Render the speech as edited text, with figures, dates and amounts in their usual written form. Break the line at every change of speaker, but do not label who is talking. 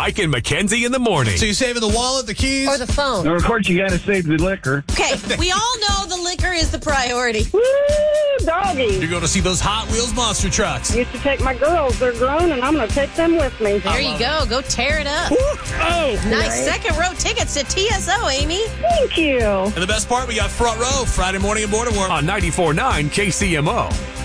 Mike and Mackenzie in the morning.
So you saving the wallet, the keys?
Or the phone.
Of course, you got to save the liquor.
Okay, we all know the liquor is the priority.
Woo, doggy.
You're going to see those Hot Wheels monster trucks.
Used to take my girls. They're grown, and I'm going to take them with me.
There you go. Go tear it up.
Oh,
Nice second row tickets to TSO, Amy.
Thank you.
And the best part, we got front row Friday morning in Border War.
On 94.9 KCMO.